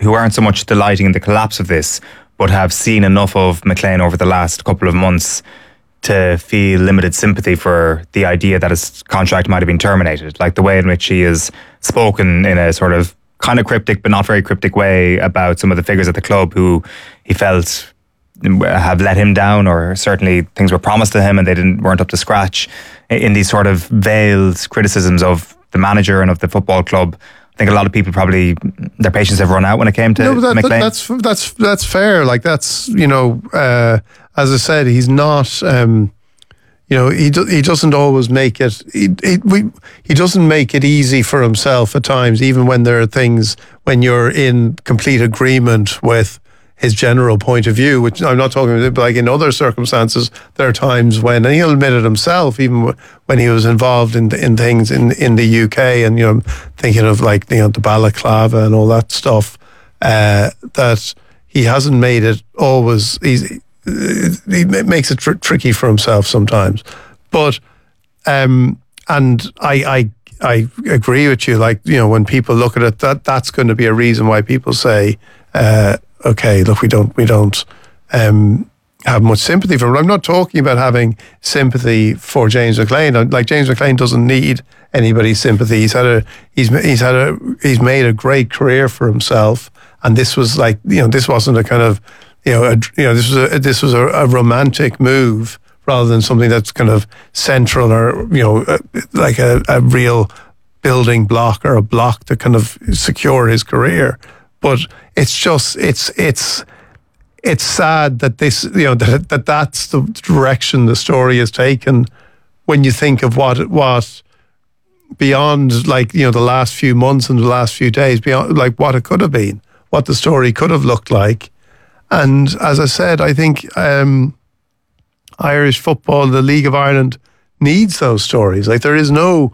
who aren't so much delighting in the collapse of this, but have seen enough of McLean over the last couple of months to feel limited sympathy for the idea that his contract might have been terminated. Like the way in which he has spoken in a sort of kind of cryptic but not very cryptic way about some of the figures at the club who he felt have let him down, or certainly things were promised to him and they weren't up to scratch, in these sort of veiled criticisms of the manager and of the football club. I think a lot of people probably, their patience have run out when it came to McLean. That's fair. Like that's, as I said, he's not, he doesn't always make it, he doesn't make it easy for himself at times, even when there are things, when you're in complete agreement with his general point of view, which I'm not talking about, like in other circumstances, there are times when, and he'll admit it himself, even when he was involved in things in the UK, and thinking of like the balaclava and all that stuff, that he hasn't made it always easy. He makes it tricky for himself sometimes, but and I agree with you. Like when people look at it, that's going to be a reason why people say, okay, look, we don't have much sympathy for him. I'm not talking about having sympathy for James McLean. Like James McLean doesn't need anybody's sympathy. He's made a great career for himself, and this was like this wasn't a kind of this was a romantic move rather than something that's kind of central or like a real building block or a block to kind of secure his career. But it's just it's sad that this that's the direction the story has taken. When you think of what beyond like the last few months and the last few days, beyond like what it could have been, what the story could have looked like. And as I said, I think Irish football, the League of Ireland, needs those stories. Like there is no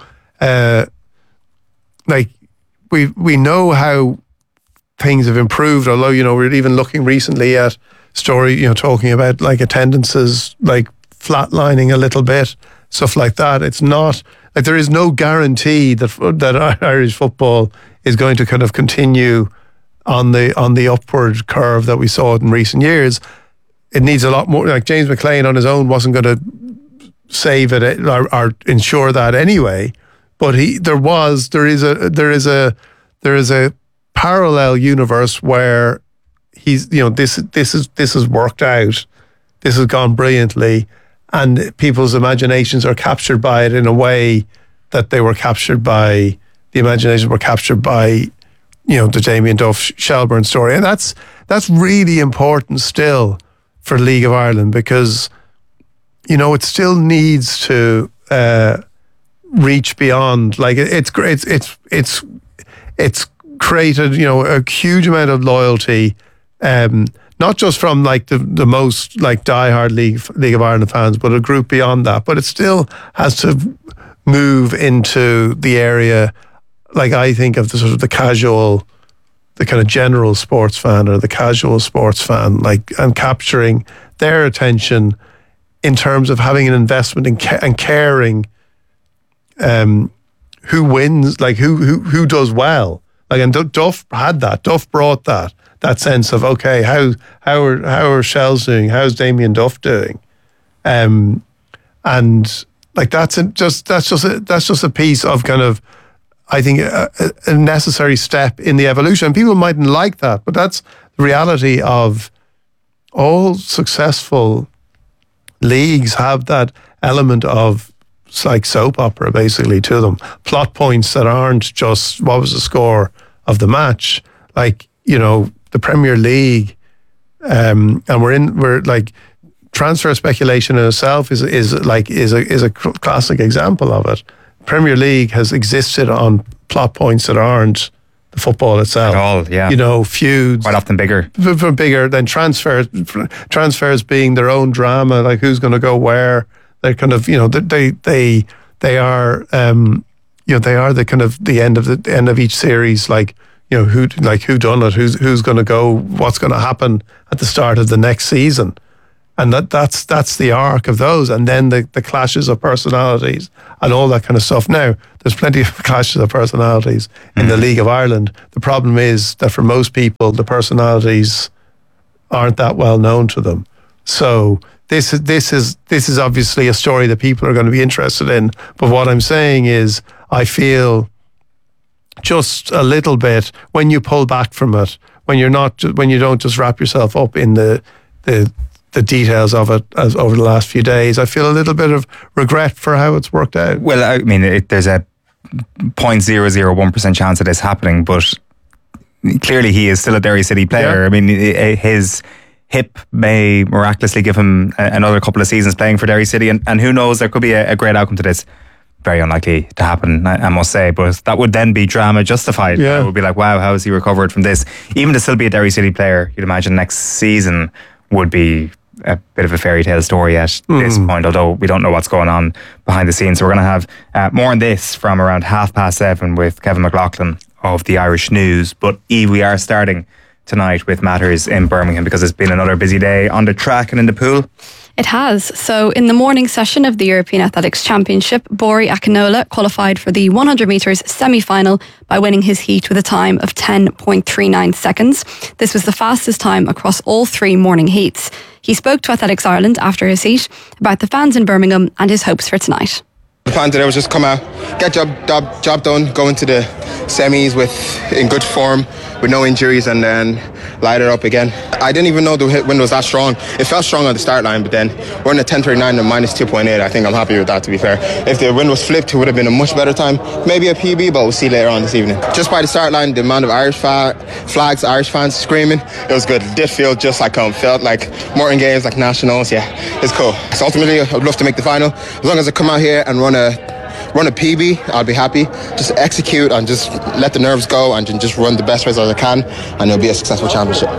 like we know how things have improved, although, we're even looking recently at story, talking about like attendances, like flatlining a little bit, stuff like that. It's not, like there is no guarantee that Irish football is going to kind of continue on the upward curve that we saw in recent years. It needs a lot more, like James McLean on his own wasn't going to save it or ensure that anyway, but there is a parallel universe where he's this has worked out, this has gone brilliantly, and people's imaginations are captured by it in a way that the imaginations were captured by the Damien Duff Shelbourne story. And that's really important still for League of Ireland, because it still needs to reach beyond, like it's created a huge amount of loyalty, not just from like the most like diehard League of Ireland fans, but a group beyond that. But it still has to move into the area, like I think of the sort of the kind of general sports fan or the casual sports fan, like, and capturing their attention in terms of having an investment and caring who wins, like who does well. Like, and Duff had that. Duff brought that sense of, okay, how are Shells doing? How's Damien Duff doing? And like that's just a piece of kind of, I think, a necessary step in the evolution. People mightn't like that, but that's the reality of all successful leagues have that element of, it's like soap opera basically to them. Plot points that aren't just what was the score of the match. Like, the Premier League, and we're like, transfer speculation in itself is a classic example of it. Premier League has existed on plot points that aren't the football itself. At all, yeah. Feuds. Quite often bigger. Bigger than transfers being their own drama, like who's going to go where. They're kind of, they are, they are the kind of the end of each series, like, who done it, who's going to go, what's going to happen at the start of the next season. And that's the arc of those. And then the clashes of personalities and all that kind of stuff. Now, there's plenty of clashes of personalities in the League of Ireland. The problem is that for most people, the personalities aren't that well known to them. So this is obviously a story that people are going to be interested in. But what I'm saying is, I feel just a little bit when you pull back from it, when you don't just wrap yourself up in the details of it as over the last few days, I feel a little bit of regret for how it's worked out. Well, I mean, there's a 0.001% chance of this happening, but clearly he is still a Derry City player. I mean, his hip may miraculously give him another couple of seasons playing for Derry City, and who knows, there could be a great outcome to this. Very unlikely to happen, I must say, but that would then be drama justified. It would be like, wow, how has he recovered from this? Even to still be a Derry City player, you'd imagine next season would be a bit of a fairy tale story at this point, although we don't know what's going on behind the scenes. So we're going to have more on this from around 7:30 with Kevin McLaughlin of the Irish News. But Eve, we are starting tonight with matters in Birmingham because it's been another busy day on the track and in the pool. It has. So in the morning session of the European Athletics Championship, Bori Akinola qualified for the 100 metres semi-final by winning his heat with a time of 10.39 seconds. This was the fastest time across all three morning heats. He spoke to Athletics Ireland after his heat about the fans in Birmingham and his hopes for tonight. The plan today was just come out, get job done, go into the semis in good form, with no injuries, and then light it up again. I didn't even know the wind was that strong. It felt strong on the start line, but then we're in the 10:39 and minus 2.8. I think I'm happy with that, to be fair. If the wind was flipped, it would have been a much better time. Maybe a PB, but we'll see later on this evening. Just by the start line, the amount of Irish flags, Irish fans screaming, it was good. It did feel just like home. Felt like Morton Games, like Nationals. Yeah, it's cool. So ultimately, I'd love to make the final. As long as I come out here and run a PB, I'll be happy. Just execute and just let the nerves go and just run the best race as I can, and it'll be a successful championship.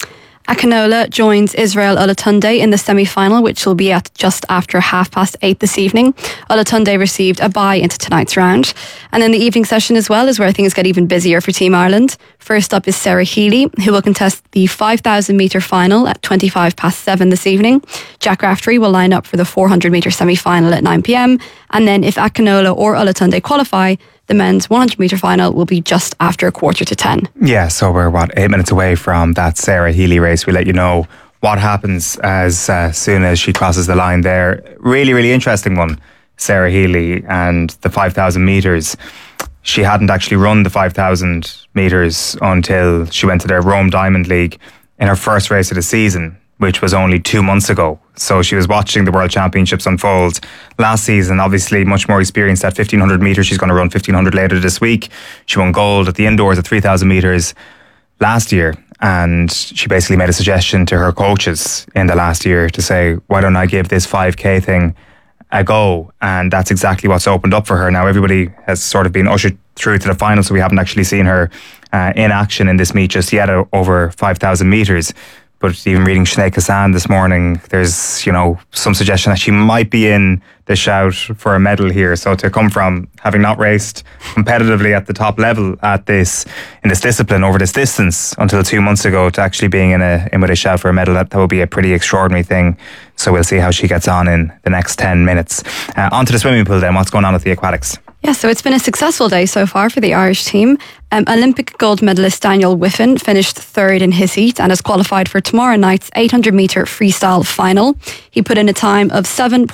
Akinola joins Israel Olatunde in the semi-final, which will be at just after 8:30 this evening. Olatunde received a bye into tonight's round. And then the evening session as well is where things get even busier for Team Ireland. First up is Sarah Healy, who will contest the 5,000 metre final at 7:25 this evening. Jack Raftery will line up for the 400 metre semi-final at 9 p.m. And then if Akinola or Olatunde qualify, the men's 100 metre final will be just after 9:45. Yeah, so we're 8 minutes away from that Sarah Healy race. We'll let you know what happens as soon as she crosses the line there. Really, really interesting one, Sarah Healy, and the 5,000 metres. She hadn't actually run the 5,000 metres until she went to the Rome Diamond League in her first race of the season, which was only 2 months ago. So she was watching the World Championships unfold last season, obviously much more experienced at 1,500 metres. She's going to run 1,500 later this week. She won gold at the indoors at 3,000 metres last year. And she basically made a suggestion to her coaches in the last year to say, why don't I give this 5K thing a go? And that's exactly what's opened up for her. Now everybody has sort of been ushered through to the final, so we haven't actually seen her in action in this meet just yet over 5,000 metres. But even reading Sinead Hassan this morning, there's, some suggestion that she might be in the shout for a medal here. So to come from having not raced competitively at the top level in this discipline over this distance until 2 months ago to actually being in with a shout for a medal, that would be a pretty extraordinary thing. So we'll see how she gets on in the next 10 minutes. On to the swimming pool then. What's going on at the aquatics? Yeah, so it's been a successful day so far for the Irish team. Olympic gold medalist Daniel Whiffen finished third in his heat and has qualified for tomorrow night's 800 metre freestyle final. He put in a time of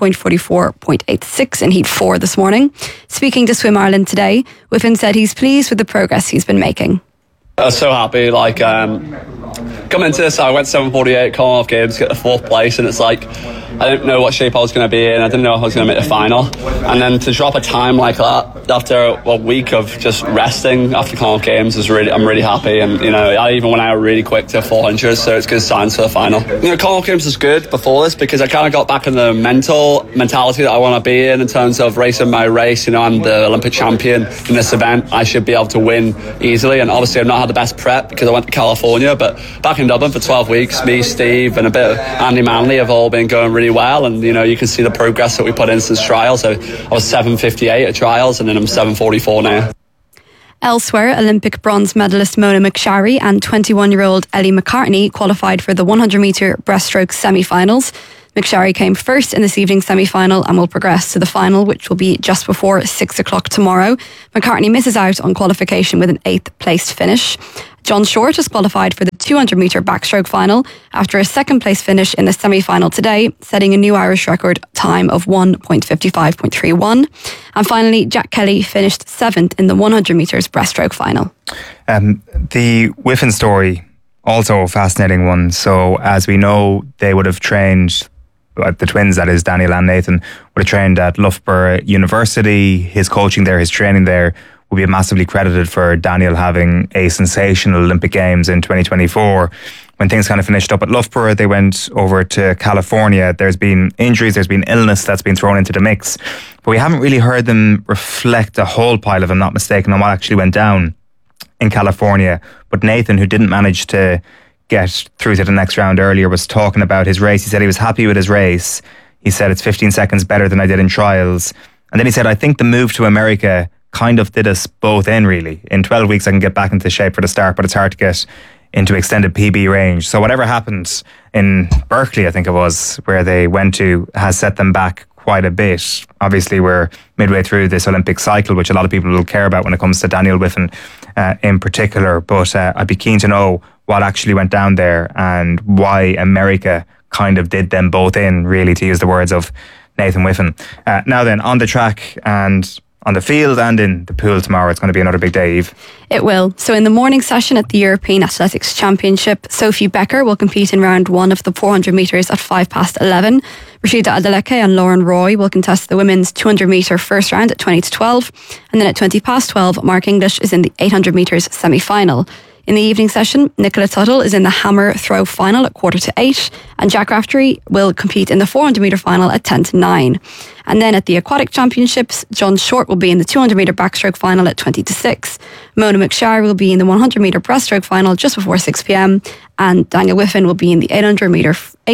7.44.86 in heat 4 this morning. Speaking to Swim Ireland today, Whiffen said he's pleased with the progress he's been making. I was so happy, coming into this, I went 7:48 Commonwealth Games, get the 4th place, and it's like, I didn't know what shape I was going to be in, I didn't know if I was going to make the final, and then to drop a time like that after a week of just resting after Commonwealth Games I'm really happy, and I even went out really quick to 400, so it's good signs for the final. Commonwealth Games was good before this because I kind of got back in the mentality that I want to be in terms of racing my race. I'm the Olympic champion in this event, I should be able to win easily, and obviously I've not had the best prep because I went to California, but back in Dublin for 12 weeks, me, Steve and a bit of Andy Manley have all been going really well, and you can see the progress that we put in since trials. So I was 7:58 at trials and then I'm 7:44 now. Elsewhere, Olympic bronze medalist Mona McSharry and 21-year-old Ellie McCartney qualified for the 100 metre breaststroke semi-finals. McSharry came first in this evening's semi-final and will progress to the final, which will be just before 6 o'clock tomorrow. McCartney misses out on qualification with an 8th placed finish. John Short has qualified for the 200-metre backstroke final after a second place finish in the semi-final today, setting a new Irish record time of 1.55.31. And finally, Jack Kelly finished 7th in the 100 metres breaststroke final. The Whiffen story, also a fascinating one. So as we know, they would have trained, the twins, that is, Daniel and Nathan, would have trained at Loughborough University. His coaching there, his training there will be massively credited for Daniel having a sensational Olympic Games in 2024. When things kind of finished up at Loughborough, they went over to California. There's been injuries, there's been illness that's been thrown into the mix. But we haven't really heard them reflect a whole pile, if I'm not mistaken, on what actually went down in California. But Nathan, who didn't manage to get through to the next round earlier, was talking about his race. He said he was happy with his race. He said, it's 15 seconds better than I did in trials. And then he said, I think the move to America kind of did us both in, really. In 12 weeks I can get back into shape for the start, but it's hard to get into extended PB range. So whatever happened in Berkeley, I think it was, where they went to, has set them back quite a bit. Obviously we're midway through this Olympic cycle, which a lot of people will care about when it comes to Daniel Whiffen in particular, but I'd be keen to know what actually went down there and why America kind of did them both in, really, to use the words of Nathan Whiffen. Now then, on the track and on the field and in the pool tomorrow, it's going to be another big day, Eve. It will. So in the morning session at the European Athletics Championship, Sophie Becker will compete in round 1 of the 400 metres at 11:05. Rashida Adeleke and Lauren Roy will contest the women's 200 metre first round at 20:12. And then at 12:20, Mark English is in the 800 metres semi-final. In the evening session, Nicola Tuttle is in the hammer throw final at 7:45, and Jack Raftery will compete in the 400 metre final at 10:09. And then at the Aquatic Championships, John Short will be in the 200 metre backstroke final at 20:06. Mona McSharry will be in the 100 metre breaststroke final just before 6 p.m. and Daniel Whiffen will be in the 800 metre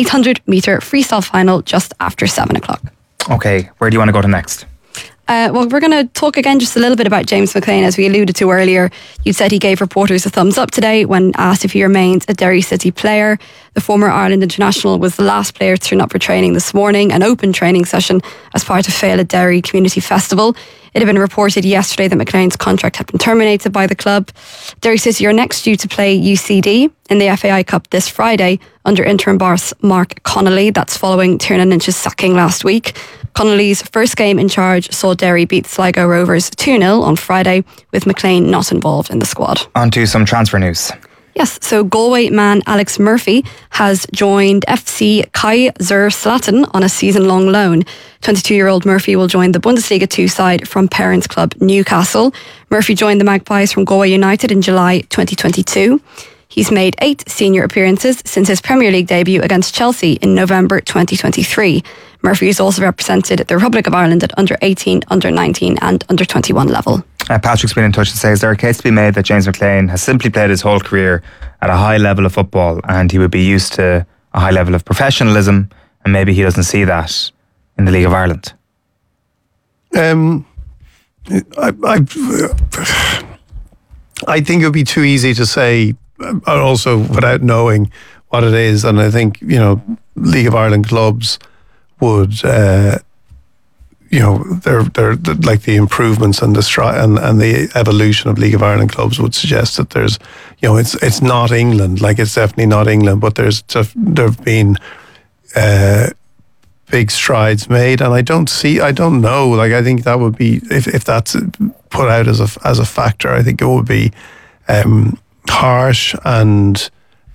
freestyle final just after 7 o'clock. Okay, where do you want to go to next? Well, we're going to talk again just a little bit about James McLean, as we alluded to earlier. You said he gave reporters a thumbs up today when asked if he remains a Derry City player. The former Ireland international was the last player to turn up for training this morning, an open training session as part of Féile Derry Community Festival. It had been reported yesterday that McLean's contract had been terminated by the club. Derry City are next due to play UCD in the FAI Cup this Friday under interim boss Mark Connolly. That's following Tiernan Lynch's sacking last week. Connolly's first game in charge saw Derry beat Sligo Rovers 2-0 on Friday, with McLean not involved in the squad. On to some transfer news. Yes, so Galway man Alex Murphy has joined FC Kaiserslautern on a season-long loan. 22-year-old Murphy will join the Bundesliga 2 side from parents club Newcastle. Murphy joined the Magpies from Galway United in July 2022. He's made 8 senior appearances since his Premier League debut against Chelsea in November 2023. Murphy has also represented the Republic of Ireland at under 18, under 19 and under 21 level. Patrick's been in touch to say, is there a case to be made that James McLean has simply played his whole career at a high level of football and he would be used to a high level of professionalism, and maybe he doesn't see that in the League of Ireland? I think it would be too easy to say, also without knowing what it is. And I think, League of Ireland clubs would, they're like the improvements and the evolution of League of Ireland clubs would suggest that there's, it's not England, like it's definitely not England, but there have been big strides made, and I don't know, like I think that would be, if that's put out as a factor, I think it would be harsh and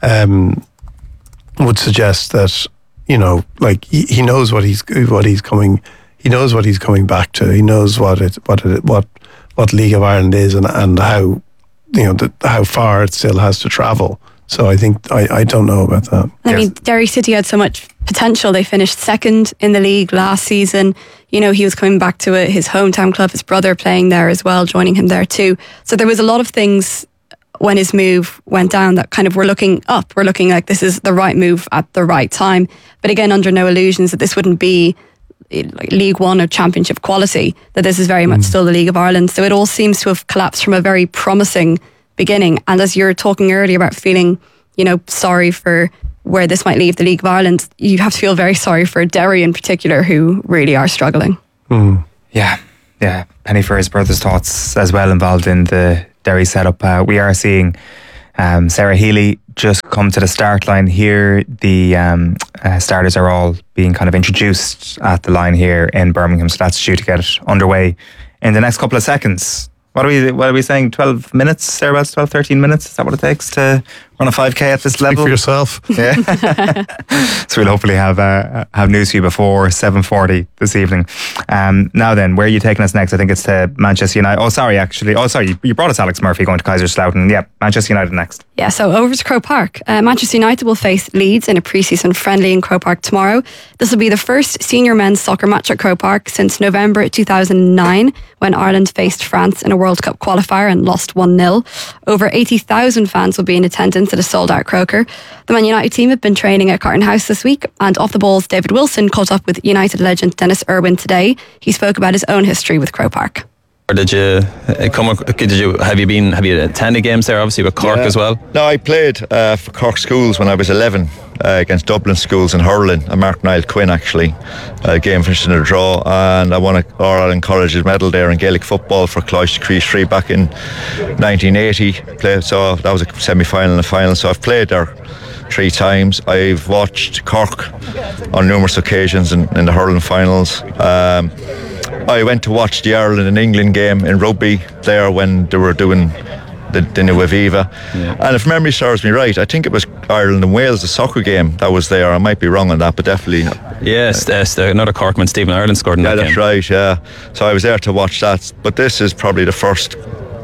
would suggest that he knows what he's coming. He knows what he's coming back to. He knows what League of Ireland is and how how far it still has to travel. So I think I don't know about that. I mean, Derry City had so much potential. They finished second in the league last season. He was coming back to his hometown club, his brother playing there as well, joining him there too. So there was a lot of things when his move went down that kind of were looking up. We're looking like this is the right move at the right time. But again, under no illusions that this wouldn't be like League One or Championship quality, that this is very much still the League of Ireland. So it all seems to have collapsed from a very promising beginning. And as you're talking earlier about feeling, sorry for where this might leave the League of Ireland, you have to feel very sorry for Derry in particular, who really are struggling. Yeah. Penny for his brother's thoughts as well involved in the Derry setup. We are seeing Sarah Healy just come to the start line here. The starters are all being kind of introduced at the line here in Birmingham, so that's due to get underway in the next couple of seconds. What are we saying? 12 minutes, thereabouts, 12, 13 minutes? Is that what it takes to run a 5K at this level? Speak for yourself. Yeah. So we'll hopefully have news for you before 7:40 this evening. Now then, where are you taking us next? I think it's to Manchester United. You brought us Alex Murphy going to Kaiserslautern. Yeah, Manchester United next. Yeah, so over to Croke Park. Manchester United will face Leeds in a pre-season friendly in Croke Park tomorrow. This will be the first senior men's soccer match at Croke Park since November 2009, when Ireland faced France in a World Cup qualifier and lost 1-0. Over 80,000 fans will be in attendance at a sold-out Croker. The Man United team have been training at Carton House this week, and Off the Ball's David Wilson caught up with United legend Dennis Irwin today. He spoke about his own history with Croke Park. Have you attended games there, obviously with Cork as well? No, I played for Cork Schools when I was 11 against Dublin Schools in hurling, and Mark Niall Quinn actually. Game finished in a draw, and I won an All-Ireland Colleges medal there in Gaelic football for Cloyster Crease 3 back in 1980. So that was a semi-final and a final, so I've played there 3 times. I've watched Cork on numerous occasions in the hurling finals. I went to watch the Ireland and England game in rugby there when they were doing the new Aviva. And if memory serves me right, I think it was Ireland and Wales, the soccer game that was there. I might be wrong on that, but definitely. Yes, another Corkman, Stephen Ireland, scored in that game. Yeah, that's right, yeah. So I was there to watch that. But this is probably the first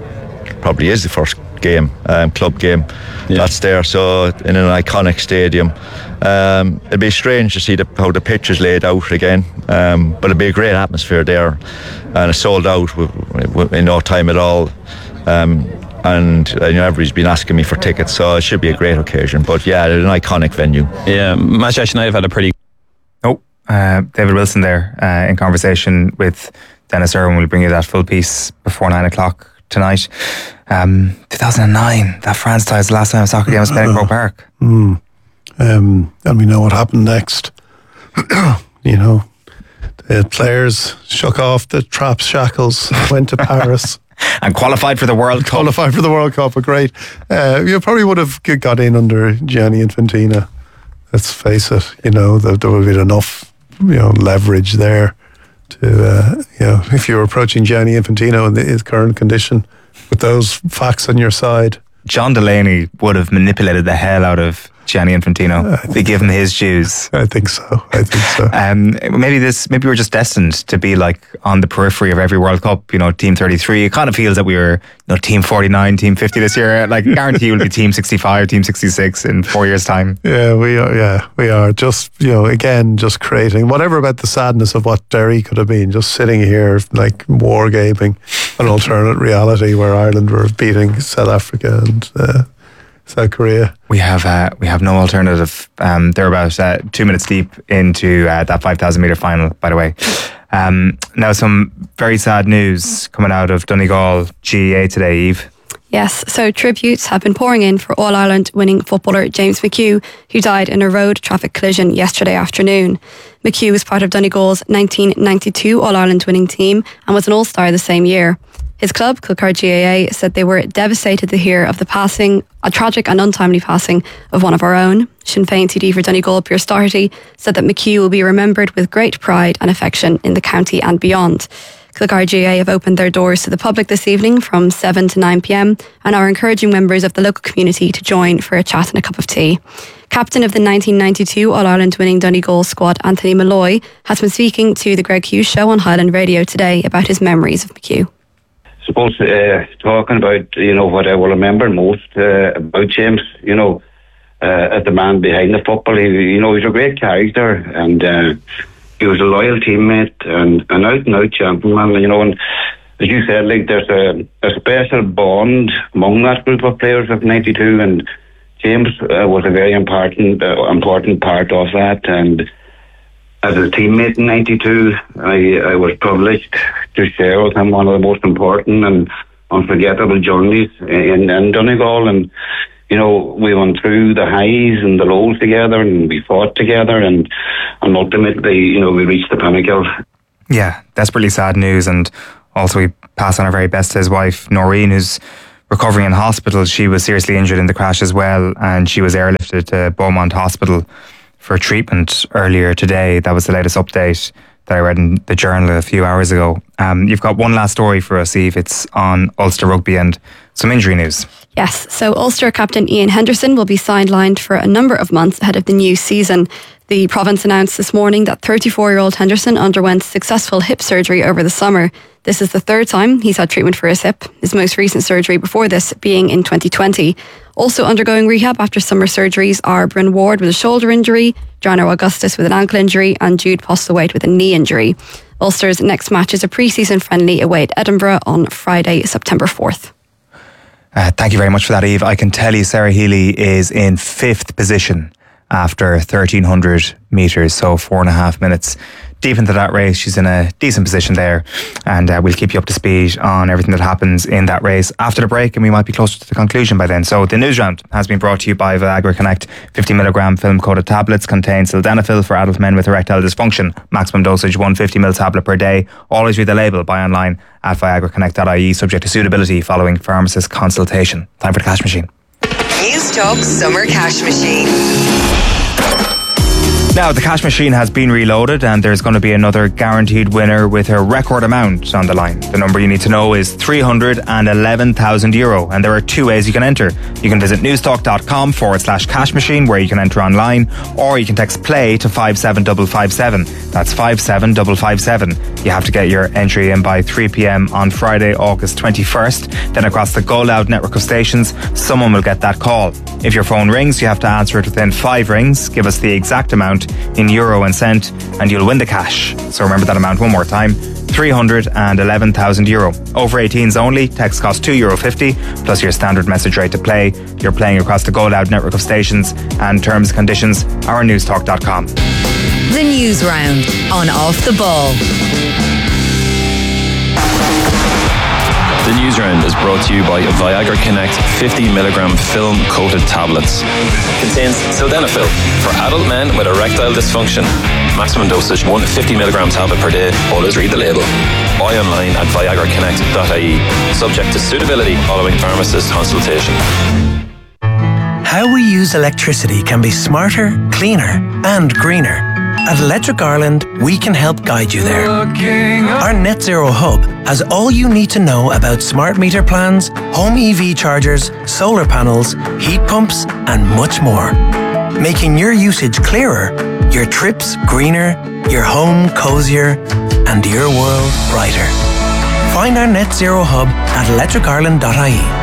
game, club game that's there, so in an iconic stadium. It'd be strange to see how the pitch is laid out again, but it'd be a great atmosphere there, and it's sold out in no time at all. And everybody's been asking me for tickets, so it should be a great occasion. But yeah, it's an iconic venue. Yeah, Manchester United have had a pretty... David Wilson there in conversation with Dennis Irwin. We'll bring you that full piece before 9 o'clock tonight. 2009, that France tie is the last time a soccer game was played in Croke Park. And we know what happened next. The players shook off the trap shackles, went to Paris. And qualified for the World Cup. Great. You probably would have got in under Gianni Infantino. Let's face it, there would have been enough, leverage there to, if you were approaching Gianni Infantino in his current condition with those facts on your side. John Delaney would have manipulated the hell out of Gianni Infantino to give him his dues. I think so. Maybe we're just destined to be like on the periphery of every World Cup. Team 33. It kind of feels that we were, Team 49, Team 50 this year. Like, guarantee we'll be Team 65, Team 66 in 4 years' time. Yeah, we are. Yeah, we are. Just again, just creating whatever about the sadness of what Derry could have been. Just sitting here like wargaming an alternate reality where Ireland were beating South Africa and South Korea. We have no alternative. They're about 2 minutes deep into that 5,000 metre final, by the way. Now, some very sad news coming out of Donegal GAA today, Eve. Yes, so tributes have been pouring in for All-Ireland winning footballer James McHugh, who died in a road traffic collision yesterday afternoon. McHugh was part of Donegal's 1992 All-Ireland winning team and was an All-Star the same year. His club, Kilcar GAA, said they were devastated to hear of a tragic and untimely passing of one of our own. Sinn Féin TD for Donegal, Pearse Doherty, said that McHugh will be remembered with great pride and affection in the county and beyond. Kilcar GAA have opened their doors to the public this evening from 7 to 9 p.m. and are encouraging members of the local community to join for a chat and a cup of tea. Captain of the 1992 All-Ireland winning Donegal squad, Anthony Malloy, has been speaking to the Greg Hughes Show on Highland Radio today about his memories of McHugh. Suppose talking about what I will remember most about James, as the man behind the football, he's a great character, and he was a loyal teammate and an out and out gentleman, and as you said, like, there's a special bond among that group of players of 92, and James was a very important part of that. And as a teammate in 92, I was privileged to share with him one of the most important and unforgettable journeys in Donegal. And you know, we went through the highs and the lows together, and we fought together, and ultimately, you know, we reached the pinnacle. Yeah, desperately sad news. And also we pass on our very best to his wife, Noreen, who's recovering in hospital. She was seriously injured in the crash as well, and she was airlifted to Beaumont Hospital for treatment earlier today. That was the latest update that I read in the Journal a few hours ago. You've got one last story for us, Eve. It's on Ulster Rugby and some injury news. Yes, so Ulster captain Ian Henderson will be sidelined for a number of months ahead of the new season. The province announced this morning that 34-year-old Henderson underwent successful hip surgery over the summer. This is the third time he's had treatment for his hip, his most recent surgery before this being in 2020. Also undergoing rehab after summer surgeries are Bryn Ward with a shoulder injury, Jarno Augustus with an ankle injury, and Jude Postlewaite with a knee injury. Ulster's next match is a pre-season friendly away at Edinburgh on Friday, September 4th. Thank you very much for that, Eve. I can tell you Sarah Healy is in 5th position after 1,300 metres, so 4.5 minutes deep into that race. She's in a decent position there, and we'll keep you up to speed on everything that happens in that race after the break, and we might be closer to the conclusion by then. So the news round has been brought to you by Viagra Connect. 50mg film coated tablets contain sildenafil for adult men with erectile dysfunction. Maximum dosage 150ml tablet per day. Always read the label. Buy online at viagraconnect.ie, subject to suitability following pharmacist consultation. Time for the cash machine. News Talk Summer Cash Machine. Now, the cash machine has been reloaded and there's going to be another guaranteed winner with a record amount on the line. The number you need to know is €311,000, and there are two ways you can enter. You can visit newstalk.com/cash machine, where you can enter online, or you can text play to 57557. That's 57557. You have to get your entry in by 3 p.m. on Friday, August 21st. Then across the Go Loud network of stations, someone will get that call. If your phone rings, you have to answer it within 5 rings. Give us the exact amount in euro and cent, and you'll win the cash. So remember that amount one more time: €311,000. Over 18s only. Text costs €2.50 plus your standard message rate to play. You're playing across the Go Loud network of stations, and terms and conditions are on newstalk.com. The News Round on Off the Ball. The News Round is brought to you by Viagra Connect 50mg film coated tablets. Contains sildenafil for adult men with erectile dysfunction. Maximum dosage 150mg tablet per day. Always read the label. Buy online at viagraconnect.ie. Subject to suitability following pharmacist consultation. How we use electricity can be smarter, cleaner and greener. At Electric Ireland, we can help guide you there. Our Net Zero Hub has all you need to know about smart meter plans, home EV chargers, solar panels, heat pumps and much more. Making your usage clearer, your trips greener, your home cozier and your world brighter. Find our Net Zero Hub at electricireland.ie.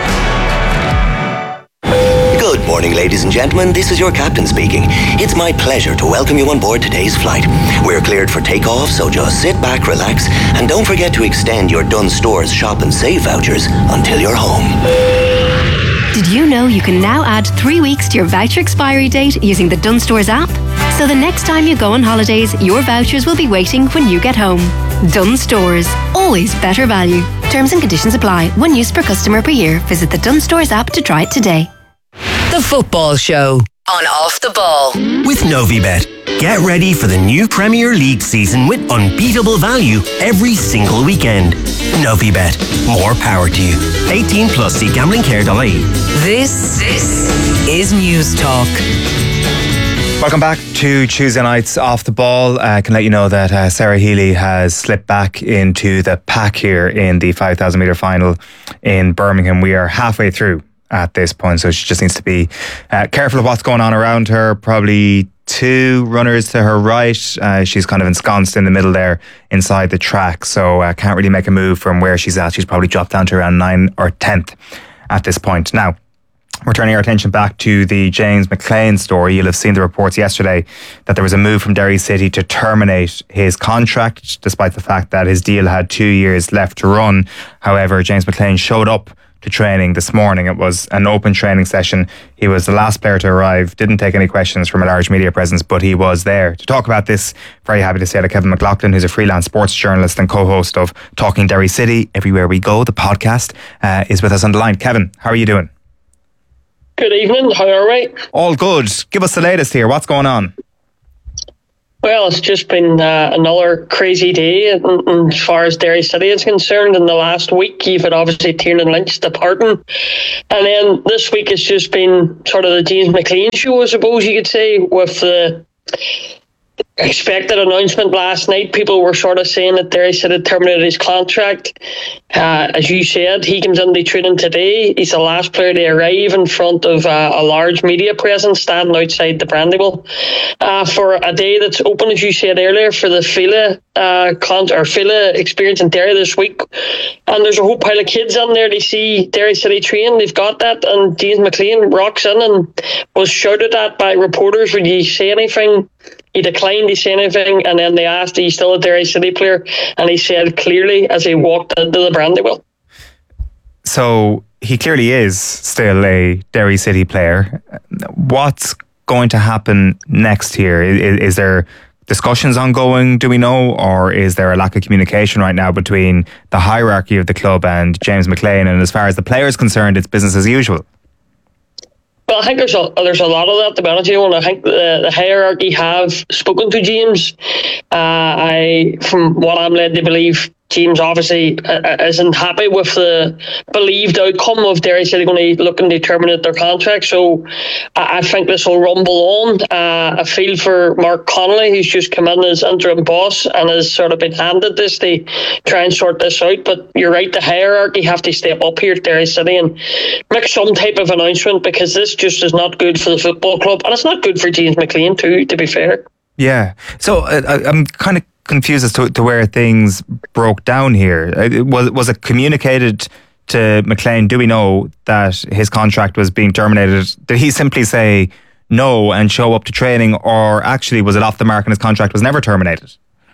Good morning, ladies and gentlemen. This is your captain speaking. It's my pleasure to welcome you on board today's flight. We're cleared for takeoff, so just sit back, relax, and don't forget to extend your Dunnes Stores Shop and Save vouchers until you're home. Did you know you can now add 3 weeks to your voucher expiry date using the Dunnes Stores app? So the next time you go on holidays, your vouchers will be waiting when you get home. Dunnes Stores. Always better value. Terms and conditions apply. 1 use per customer per year. Visit the Dunnes Stores app to try it today. The Football Show on Off the Ball. With Novibet. Get ready for the new Premier League season with unbeatable value every single weekend. Novibet. More power to you. 18 plus. See gamblingcare.ie. This is News Talk. Welcome back to Tuesday night's Off the Ball. I can let you know that Sarah Healy has slipped back into the pack here in the 5,000 metre final in Birmingham. We are halfway through at this point, so she just needs to be careful of what's going on around her. Probably 2 runners to her right. She's kind of ensconced in the middle there inside the track, so can't really make a move from where she's at. She's probably dropped down to around 9th or 10th at this point. Now, we're turning our attention back to the James McLean story. You'll have seen the reports yesterday that there was a move from Derry City to terminate his contract, despite the fact that his deal had 2 years left to run. However, James McLean showed up to training this morning. It was an open training session. He was the last player to arrive, didn't take any questions from a large media presence, but he was there. To talk about this, very happy to say that Kevin McLaughlin, who's a freelance sports journalist and co-host of Talking Derry City, Everywhere We Go, the podcast, is with us on the line. Kevin, how are you doing? Good evening. How are we? All good. Give us the latest here. What's going on? Well, it's just been another crazy day as far as Derry City is concerned. In the last week, you've had obviously Tiernan Lynch departing. And then this week it's just been sort of the James McLean show, I suppose you could say, with the expected announcement last night. People were sort of saying that Derry City had terminated his contract. As you said, he comes into training today. He's the last player to arrive in front of a large media presence standing outside the Brandywell for a day that's open, as you said earlier, for the Fila experience in Derry this week. And there's a whole pile of kids in there to see Derry City train. They've got that, and James McLean rocks in and was shouted at by reporters, would you say anything? He declined to say anything, and then they asked, are you still a Derry City player? And he said clearly as he walked into the Brandywell. So he clearly is still a Derry City player. What's going to happen next here? Is there discussions ongoing, do we know, or is there a lack of communication right now between the hierarchy of the club and James McLean? And as far as the player is concerned, it's business as usual. Well, I think there's a lot of that, to be honest with you, and I think the hierarchy have spoken to James. From what I'm led to believe, James obviously isn't happy with the believed outcome of Derry City going to look and terminate their contract. So I think this will rumble on. I feel for Mark Connolly, who's just come in as interim boss and has sort of been handed this to try and sort this out. But you're right, the hierarchy have to step up here at Derry City and make some type of announcement, because this just is not good for the football club, and it's not good for James McLean too, to be fair. Yeah. So I'm kind of confused as to where things broke down here. Was it communicated to McLean? Do we know that his contract was being terminated? Did he simply say no and show up to training, or actually was it off the mark and his contract was never terminated?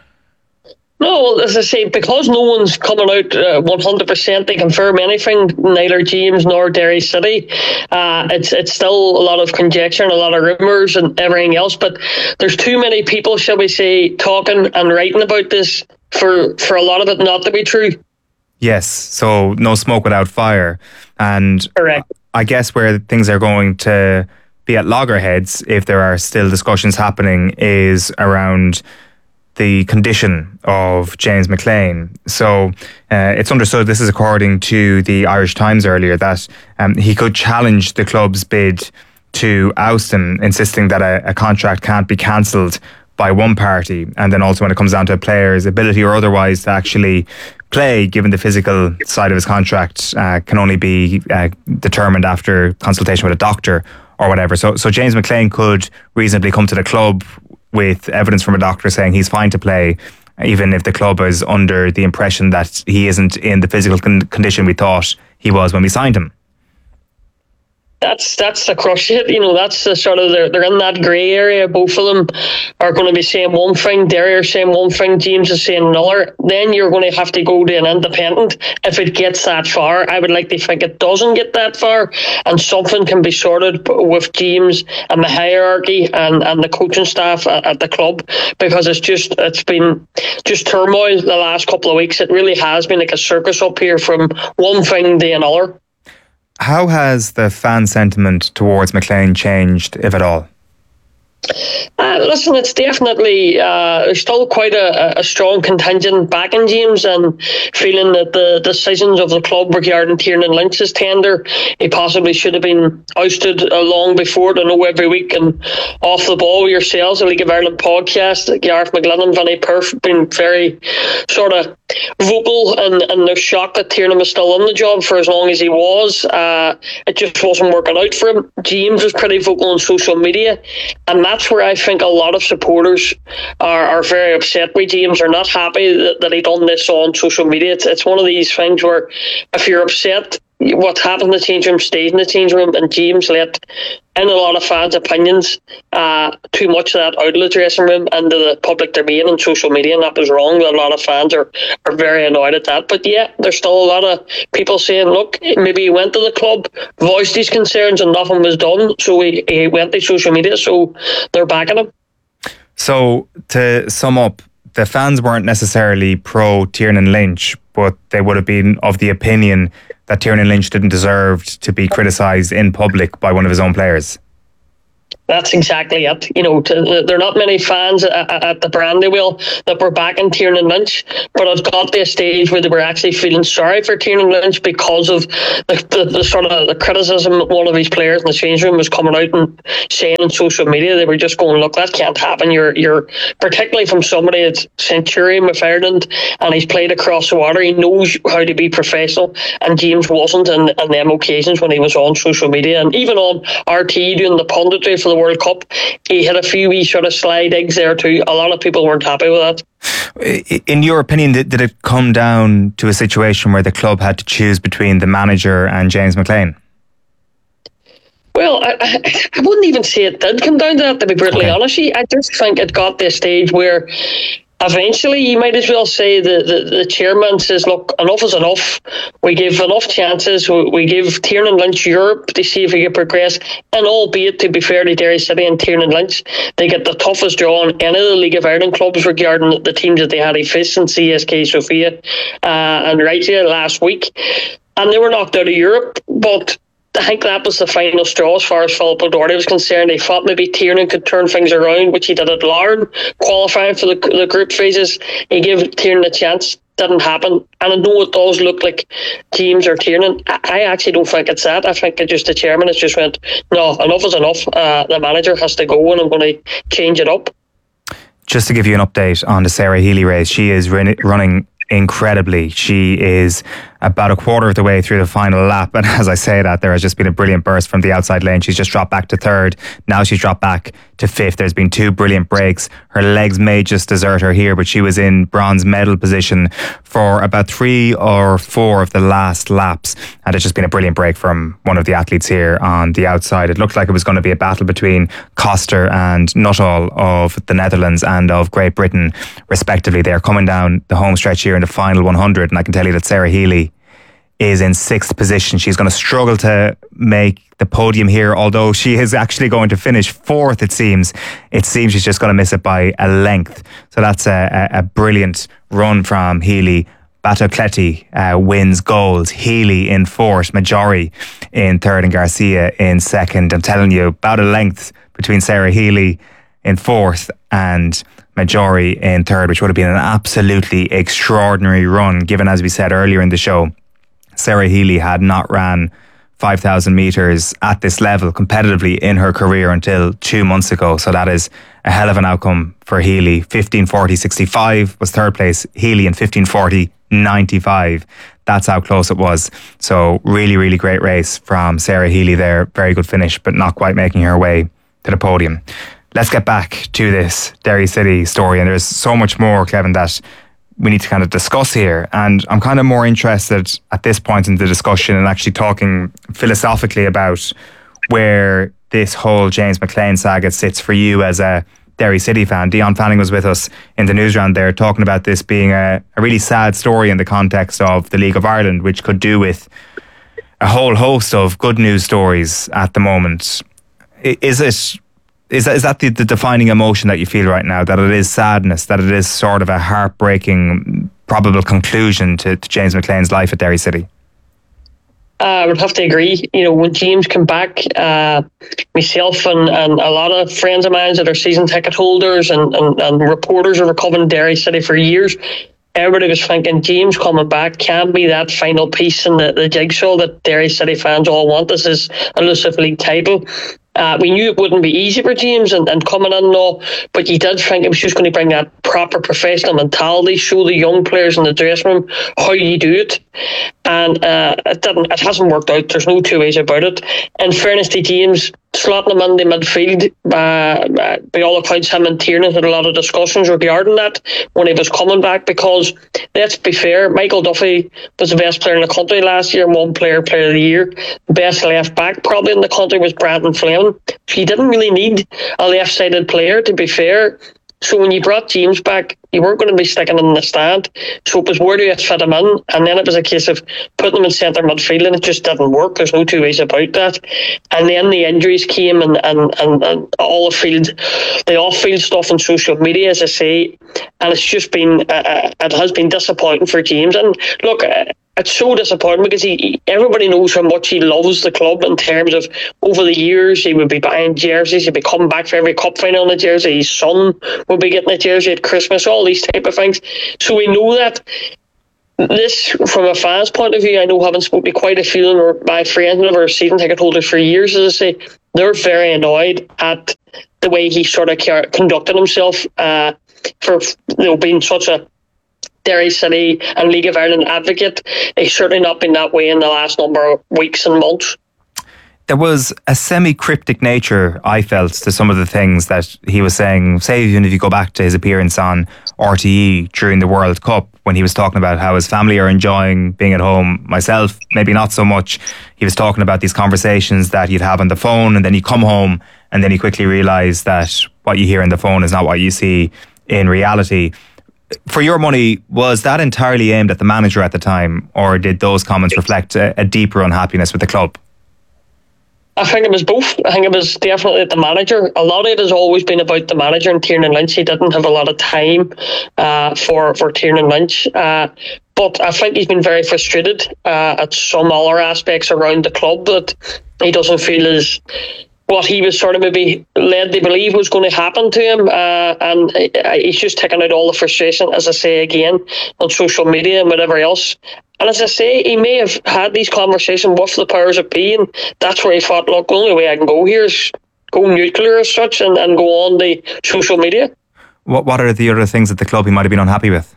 No, as I say, because no one's coming out 100% to confirm anything, neither James nor Derry City, it's still a lot of conjecture and a lot of rumours and everything else. But there's too many people, shall we say, talking and writing about this for a lot of it not to be true. Yes, so no smoke without fire. And correct. I guess where things are going to be at loggerheads, if there are still discussions happening, is around the condition of James McLean. So it's understood, this is according to the Irish Times earlier, that he could challenge the club's bid to oust him, insisting that a contract can't be cancelled by one party. And then also when it comes down to a player's ability or otherwise to actually play, given the physical side of his contract can only be determined after consultation with a doctor or whatever. So James McLean could reasonably come to the club with evidence from a doctor saying he's fine to play, even if the club is under the impression that he isn't in the physical condition we thought he was when we signed him. That's the crush hit, that's the sort of, they're in that grey area. Both of them are going to be saying one thing, Derry are saying one thing, James is saying another. Then you're going to have to go to an independent if it gets that far. I would like to think it doesn't get that far, and something can be sorted with James and the hierarchy and the coaching staff at the club, because it's been just turmoil the last couple of weeks. It really has been like a circus up here from one thing to another. How has the fan sentiment towards McLean changed, if at all? Listen, it's definitely there's still quite a strong contingent backing James and feeling that the decisions of the club regarding Tiernan Lynch's tender, he possibly should have been ousted long before. To know every week and off the ball yourselves, the League of Ireland podcast, Gareth McGlynn and Vinnie Perth been very sort of vocal and they're shocked that Tiernan was still on the job for as long as he was. It just wasn't working out for him. James was pretty vocal on social media, and that's where I think a lot of supporters are very upset with James. Are not happy that he done this on social media. It's one of these things where if you're upset, what happened in the change room stays in the change room, and James let in a lot of fans' opinions, too much of that out of the dressing room into the public domain and social media, and that was wrong. A lot of fans are very annoyed at that. But yeah, there's still a lot of people saying, look, maybe he went to the club, voiced his concerns, and nothing was done, so he went to social media, so they're backing him. So to sum up, the fans weren't necessarily pro Tiernan Lynch, but they would have been of the opinion that Tiernan Lynch didn't deserve to be criticised in public by one of his own players? That's exactly it. You know, there are not many fans at the Brandywell that were backing Tiernan Lynch, but it got to a stage where they were actually feeling sorry for Tiernan Lynch because of the sort of the criticism one of his players in the change room was coming out and saying on social media. They were just going, look, that can't happen. You're particularly from somebody that's Centurion with Ireland, and he's played across the water. He knows how to be professional, and James wasn't on them occasions when he was on social media. And even on RT doing the punditry for the World Cup, he had a few wee sort of sly digs there too. A lot of people weren't happy with that. In your opinion, did it come down to a situation where the club had to choose between the manager and James McLean? Well, I wouldn't even say it did come down to that, to be brutally honest. I just think it got to a stage where eventually you might as well say the chairman says, look, enough is enough. We give enough chances. We give Tiernan Lynch Europe to see if he can progress. And albeit, to be fair to Derry City and Tiernan Lynch, they get the toughest draw on any of the League of Ireland clubs regarding the teams that they had to face in CSK Sofia and Rightsia last week. And they were knocked out of Europe, but I think that was the final straw as far as Philip O'Doherty was concerned. They thought maybe Tiernan could turn things around, which he did at Larne, qualifying for the group phases. He gave Tiernan a chance. Didn't happen. And I know it does look like James or Tiernan. I actually don't think it's that. I think it's just the chairman has just went, no, enough is enough. The manager has to go and I'm going to change it up. Just to give you an update on the Sarah Healy race, she is running incredibly. She is about a quarter of the way through the final lap, and as I say that, there has just been a brilliant burst from the outside lane. She's just dropped back to third. Now she's dropped back to fifth. There's been two brilliant breaks. Her legs may just desert her here, but she was in bronze medal position for about 3 or 4 of the last laps, and it's just been a brilliant break from one of the athletes here on the outside. It looked like it was going to be a battle between Koster and Nuttall of the Netherlands and of Great Britain, respectively. They are coming down the home stretch here in the final 100, and I can tell you that Sarah Healy is in 6th position. She's going to struggle to make the podium here, although she is actually going to finish 4th, it seems. It seems she's just going to miss it by a length. So that's a brilliant run from Healy. Batocletti wins gold. Healy in 4th, Majori in 3rd, and Garcia in 2nd. I'm telling you, about a length between Sarah Healy in 4th and Majori in 3rd, which would have been an absolutely extraordinary run, given, as we said earlier in the show, Sarah Healy had not ran 5,000 metres at this level competitively in her career until 2 months ago. So that is a hell of an outcome for Healy. 15:40.65 was 3rd place. Healy in 15:40.95. That's how close it was. So really, really great race from Sarah Healy there. Very good finish, but not quite making her way to the podium. Let's get back to this Derry City story. And there's so much more, Kevin, that we need to kind of discuss here. And I'm kind of more interested at this point in the discussion and actually talking philosophically about where this whole James McLean saga sits for you as a Derry City fan. Dion Fanning was with us in the news round there talking about this being a really sad story in the context of the League of Ireland, which could do with a whole host of good news stories at the moment. Is that the defining emotion that you feel right now, that it is sadness, that it is sort of a heartbreaking probable conclusion to James McLean's life at Derry City? I would have to agree. You know, when James came back, myself and a lot of friends of mine that are season ticket holders and reporters who were covering Derry City for years, everybody was thinking James coming back can be that final piece in the jigsaw that Derry City fans all want. This is elusive league title. We knew it wouldn't be easy for James and coming in now, but you did think it was just going to bring that proper professional mentality, show the young players in the dressing room how you do it. And it didn't. It hasn't worked out. There's no two ways about it. In fairness to James, slotting him in the midfield, by all accounts, him and Tiernan had a lot of discussions regarding that when he was coming back, because let's be fair, Michael Duffy was the best player in the country last year, one player of the year. The best left back probably in the country was Brandon Fleming. So you didn't really need a left-sided player, to be fair. So when you brought James back, You weren't going to be sticking him in the stand. So it was where do you fit him in? And then it was a case of putting him in centre midfield, and it just didn't work. There's no two ways about that. And then the injuries came and all the off-field stuff on social media, as I say, and it's just been, it has been disappointing for James. And look, it's so disappointing because everybody knows how much he loves the club in terms of over the years he would be buying jerseys, he'd be coming back for every cup final in a jersey, his son would be getting a jersey at Christmas, all these type of things. So we know that. This, from a fan's point of view, I know, having spoken to quite a few of them, or my friends and other season ticket holders for years, as I say, they're very annoyed at the way he sort of conducted himself for being such a Derry City and League of Ireland advocate. He's certainly not been that way in the last number of weeks and months. There was a semi-cryptic nature, I felt, to some of the things that he was saying. Say, even if you go back to his appearance on RTE during the World Cup, when he was talking about how his family are enjoying being at home, myself, maybe not so much. He was talking about these conversations that you'd have on the phone, and then you come home, and then you quickly realise that what you hear on the phone is not what you see in reality. For your money, was that entirely aimed at the manager at the time, or did those comments reflect a deeper unhappiness with the club? I think it was both. I think it was definitely the manager. A lot of it has always been about the manager and Tiernan Lynch. He didn't have a lot of time for Tiernan Lynch. But I think he's been very frustrated at some other aspects around the club that he doesn't feel is what he was sort of maybe led to believe was going to happen to him. And he's just taken out all the frustration, as I say again, on social media and whatever else. And as I say, he may have had these conversations with the powers that be, and that's where he thought, look, the only way I can go here is go nuclear as such and go on the social media. What are the other things at the club he might have been unhappy with?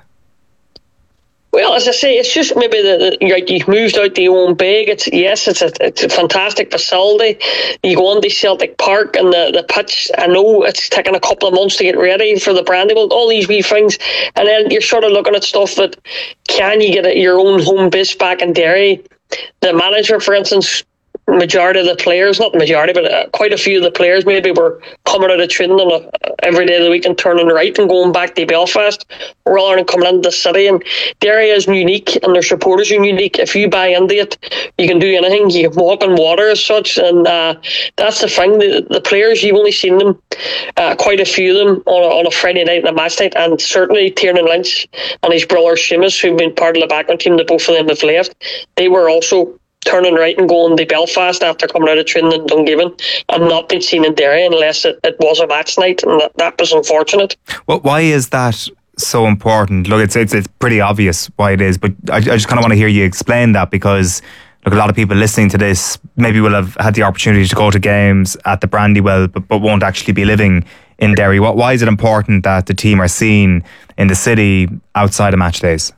Well, as I say, it's just maybe you've moved out to Owen Beg. It's a fantastic facility. You go on to Celtic Park and the pitch. I know it's taken a couple of months to get ready for the Brandy World, all these wee things. And then you're sort of looking at stuff that, can you get your own home base back in Derry? The manager, for instance, majority of the players, not the majority, but quite a few of the players maybe were coming out of training every day of the week and turning right and going back to Belfast rather than coming into the city. And Derry is unique and their supporters are unique. If you buy into it, you can do anything. You can walk on water as such, and that's the thing. The players, you've only seen them, quite a few of them on a Friday night and a match night, and certainly Tiernan Lynch and his brother Seamus, who've been part of the background team, that both of them have left. They were also turning right and going to Belfast after coming out of training in Dungiven and not being seen in Derry unless it was a match night, and that was unfortunate. Well, why is that so important? Look, it's pretty obvious why it is, but I just kind of want to hear you explain that, because look, a lot of people listening to this maybe will have had the opportunity to go to games at the Brandywell but won't actually be living in Derry. Why is it important that the team are seen in the city outside of match days?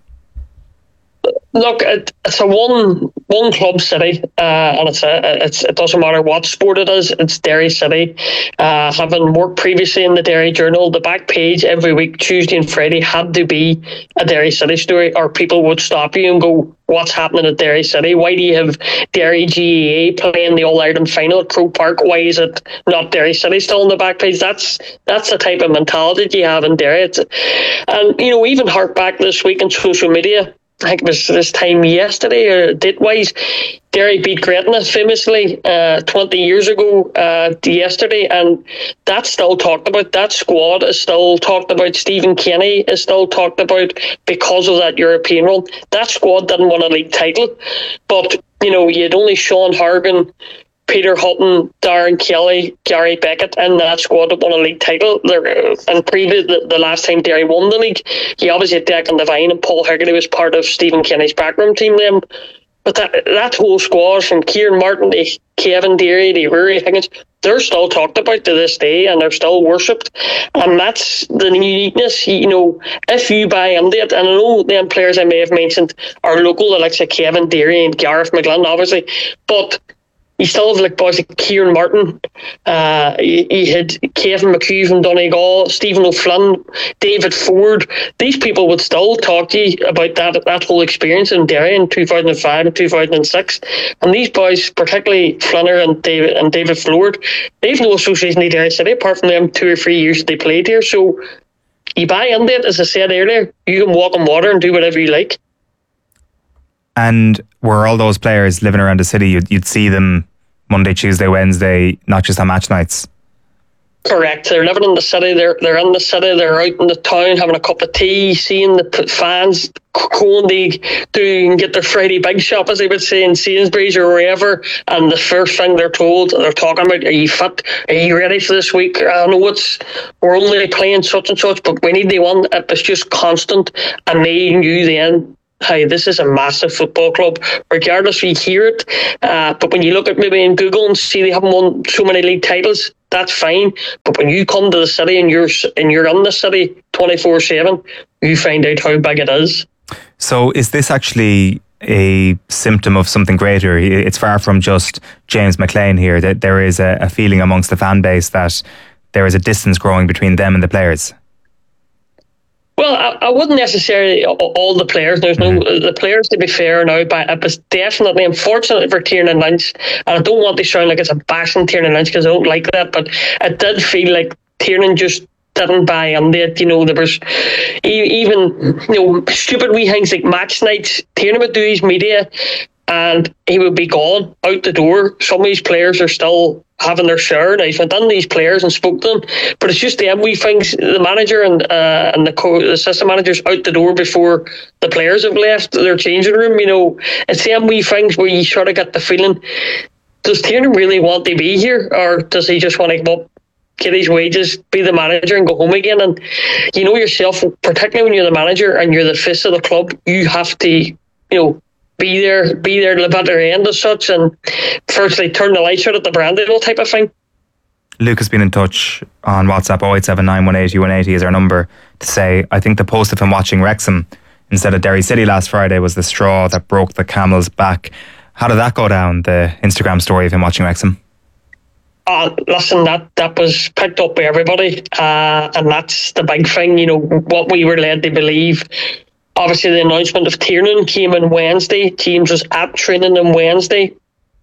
Look, it's a one club city, and it doesn't matter what sport it is. It's Derry City. Having worked previously in the Derry Journal, the back page every week, Tuesday and Friday, had to be a Derry City story, or people would stop you and go, "What's happening at Derry City? Why do you have Derry GAA playing the All-Ireland final at Croke Park? Why is it not Derry City still on the back page?" That's the type of mentality you have in Derry. And even hark back this week on social media. I think it was this time yesterday, or date-wise, Derry beat Gretna famously 20 years ago yesterday, and that's still talked about. That squad is still talked about. Stephen Kenny is still talked about because of that European run. That squad didn't win a league title, but you had only Sean Hargan, Peter Hutton, Darren Kelly, Gary Beckett in that squad that won a league title. And previous, the last time Derry won the league, he obviously had Declan Devine and Paul Hegarty was part of Stephen Kenny's backroom team then. But that whole squad, from Kieran Martin to Kevin Deary to Rory Higgins, they're still talked about to this day and they're still worshipped. And that's the uniqueness, if you buy into it. And I know them players I may have mentioned are local, like Kevin Deary and Gareth McGlynn, obviously. But you still have boys like Kieran Martin, he had Kevin McHugh from Donegal, Stephen O'Flynn, David Ford. These people would still talk to you about that whole experience in Derry in 2005 and 2006. And these boys, particularly Flinner and David Ford, they've no association with Derry City apart from them 2 or 3 years they played here. So you buy into it, as I said earlier, you can walk on water and do whatever you like. And were all those players living around the city, you'd see them Monday, Tuesday, Wednesday, not just on match nights? Correct. They're living in the city. They're in the city. They're out in the town having a cup of tea, seeing the fans going to do and get their Friday big shop, as they would say, in Sainsbury's or wherever. And the first thing they're talking about, are you fit? Are you ready for this week? I know we're only playing such and such, but we need the one. It was just constant, and they knew then, hey, this is a massive football club, regardless you hear it. But when you look at maybe in Google and see they haven't won so many league titles, that's fine. But when you come to the city and you're in the city 24/7, you find out how big it is. So is this actually a symptom of something greater? It's far from just James McLean here. That there is a feeling amongst the fan base that there is a distance growing between them and the players. Well, I wouldn't necessarily all the players. There's no the players, to be fair now, but it was definitely unfortunate for Tiernan Lynch, and I don't want to sound like it's a bashing Tiernan Lynch because I don't like that, but it did feel like Tiernan just didn't buy into it. There was even stupid wee things like match nights. Tiernan would do his media and he would be gone out the door. Some of these players are still having their share. Now, he's went in these players and spoke to them, but it's just them wee things. The manager and the assistant managers out the door before the players have left their changing room. It's them wee things where you sort of get the feeling, does Tiernan really want to be here, or does he just want to come up, get his wages, be the manager and go home again? And you know yourself, particularly when you're the manager and you're the face of the club, you have to, be there, live at their end as such, and firstly turn the lights out at the Brandywell type of thing. Luke has been in touch on WhatsApp. 0879 180 180 is our number, to say, I think the post of him watching Wrexham instead of Derry City last Friday was the straw that broke the camel's back. How did that go down, the Instagram story of him watching Wrexham? Listen, that was picked up by everybody, and that's the big thing. What we were led to believe. Obviously, the announcement of Tiernan came on Wednesday. James was at training on Wednesday.